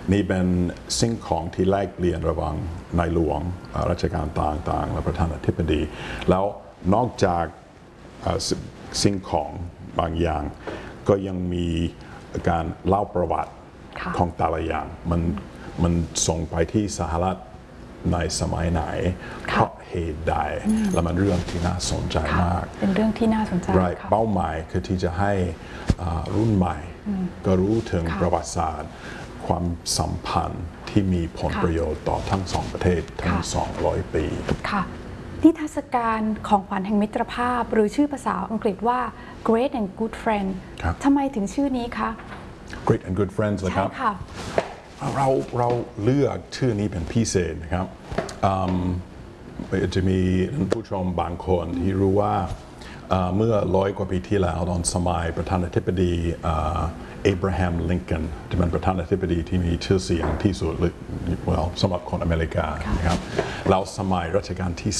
นี่เป็นสิ่งของที่แลกเปลี่ยนระหว่างนายหลวงราชการต่างๆและประธานาธิบดีแล้วนอกจากสิ่งของบางอย่างก็ยังมีการเล่าประวัติของแต่ละอย่างมันส่งไปที่สหรัฐในสมัยไหนเพราะเหตุใดและมันเรื่องที่น่าสนใจมากเป็นเรื่องที่น่าสนใจเป้าหมายคือที่จะให้รุ่นใหม่ก็รู้ถึงประวัติศาสตร์ความสัมพันธ์ที่มีผลประโยชน์ต่อทั้งสองประเทศทั้ง200 ปีค่ะนิทรรศการของขวัญแห่งมิตรภาพหรือชื่อภาษาอังกฤษว่า Great and Good Friend ทำไมถึงชื่อนี้คะ Great and Good Friends นะครับเราเลือกชื่อนี้เป็นพิเศษนะครับจะมีผู้ชมบางคนที่รู้ว่าเมื่อ100 กว่าปีที่แล้วตอนสมัยประธานาธิบดีเอบราฮัม ลิงคอล์นที่เป็นประธานาธิบดีที่มีชื่อเสียงที่สุดสำหรับคนอเมริกานะครับแล้วสมัยรัชกาลที่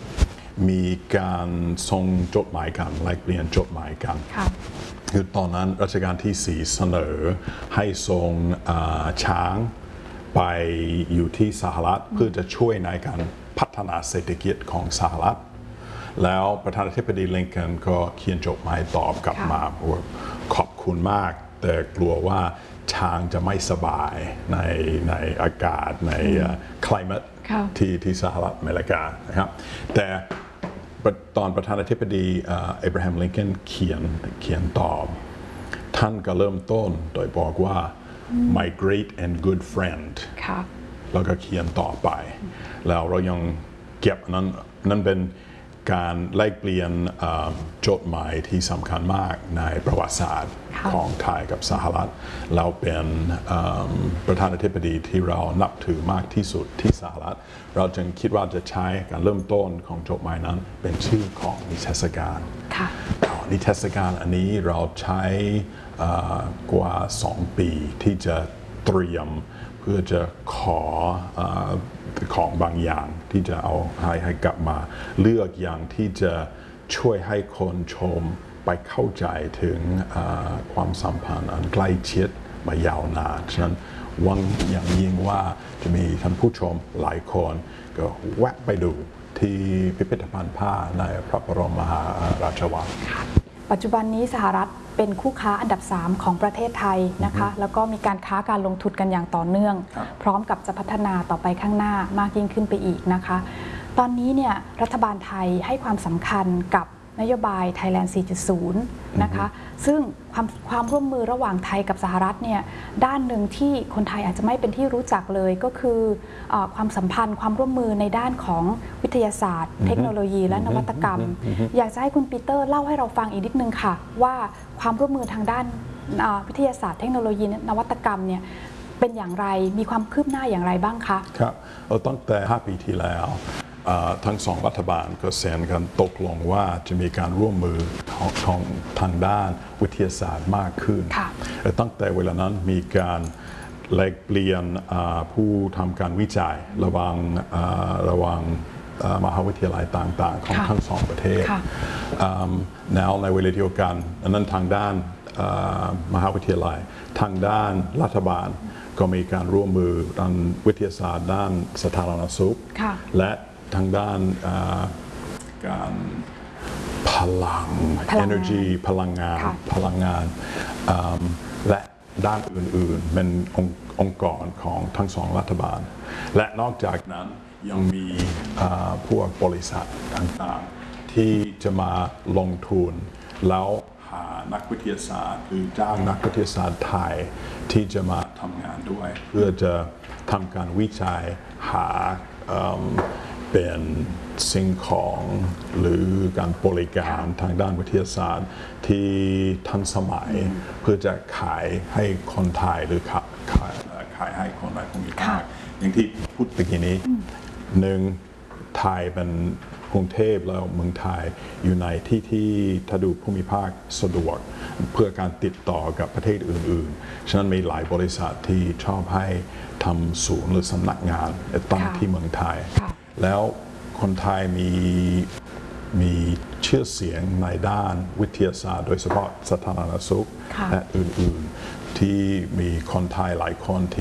4มีการส่งจดหมายกันแลกเปลี่ยนจดหมายกันคือตอนนั้นรัชกาลที่ 4เสนอให้ส่งช้างไปอยู่ที่สหรัฐเพื่อจะช่วยในการพัฒนาเศรษฐกิจของสหรัฐแล้วประธานาธิบดีลิงคอล์นก็เขียนจดหมายตอบกลับมาว่าขอบคุณมากแต่กลัวว่าช้างจะไม่สบายในอากาศในclimate ที่สหรัฐอเมริกานะครับแต่ตอนประธานาธิบดีเอบราฮัม ลิงคอล์นเขียนตอบท่านก็เริ่มต้นโดยบอกว่า my great and good friend แล้วก็เขียนต่อไปแล้วเรายังเก็บนั้นเป็นการแลกเปลี่ยนจดหมายที่สำคัญมากในประวัติศาสตร์ของไทยกับสหรัฐเราเป็นประธานาธิบดีที่เรานับถือมากที่สุดที่สหรัฐเราจึงคิดว่าจะใช้การเริ่มต้นของจดหมายนั้นเป็นชื่อของนิทรรศการนิทรรศการอันนี้เราใช้กว่า2 ปีที่จะเตรียมเพื่อจะขอของบางอย่างที่จะเอาให้กลับมาเลือกอย่างที่จะช่วยให้คนชมไปเข้าใจถึงความสัมพันธ์อันใกล้ชิดมายาวนานฉะนั้นหวังอย่างยิ่งว่าจะมีท่านผู้ชมหลายคนก็แวะไปดูที่พิพิธภัณฑ์ผ้าในพระบรมมหาราชวังปัจจุบันนี้สหรัฐเป็นคู่ค้าอันดับ 3ของประเทศไทยนะคะแล้วก็มีการค้าการลงทุนกันอย่างต่อเนื่องพร้อมกับจะพัฒนาต่อไปข้างหน้ามากยิ่งขึ้นไปอีกนะคะตอนนี้เนี่ยรัฐบาลไทยให้ความสำคัญกับนโยบาย Thailand 4.0 นะคะซึ่งความร่วมมือระหว่างไทยกับสหรัฐเนี่ยด้านหนึ่งที่คนไทยอาจจะไม่เป็นที่รู้จักเลยก็คือความสัมพันธ์ความร่วมมือในด้านของวิทยาศาสตร์เทคโนโลยีและนวัตกรรมอยากจะให้คุณปีเตอร์เล่าให้เราฟังอีกนิดนึงค่ะว่าความร่วมมือทางด้านวิทยาศาสตร์เทคโนโลยีนวัตกรรมเนี่ยเป็นอย่างไรมีความคืบหน้าอย่างไรบ้างคะครับตั้งแต่5 ปีที่แล้วทั้ง2 รัฐบาลก็เซ็นกันตกลงว่าจะมีการร่วมมือของทางด้านวิทยาศาสตร์มากขึ้นและตั้งแต่เวลานั้นมีการแลกเปลี่ยนผู้ทำการวิจัยระหว่างมหาวิทยาลัยต่างๆของทั้ง2 ประเทศแล้วในเวลาเดียวกันนั้นทางด้านมหาวิทยาลัยทางด้านรัฐบาลก็มีการร่วมมือด้านวิทยาศาสตร์ด้านสาธารณสุขและทางด้านการพลัง energy พลังงานและด้านอื่นๆเป็นองค์กรของทั้ง2 รัฐบาลและนอกจากนั้นยังมีพวกบริษัทต่างๆที่จะมาลงทุนแล้วหานักวิทยาศาสตร์หรือจ้างนักวิทยาศาสตร์ไทยที่จะมาทำงานด้วยเพื่อจะทำการวิจัยหาเป็นสิ่งของหรือการบริการทางด้านวิทยาศาสตร์ที่ทันสมัยเพื่อจะขายให้คนไทยหรือขายให้คนในภูมิภาคอย่างที่พูดเมื่อกี้นี้1ไทยเป็นกรุงเทพแล้วเมืองไทยอยู่ในที่ถ้าดูภูมิภาคสะดวกเพื่อการติดต่อกับประเทศอื่นๆฉะนั้นมีหลายบริษัทที่ชอบให้ทำศูนย์หรือสำนักงานตั้งที่เมืองไทยแล้วคนไทยมีชื่อเสียงในด้านวิทยาศาสตร์โดยเฉพาะสาธารณสุขและอื่นๆที่มีคนไทยหลายคนที่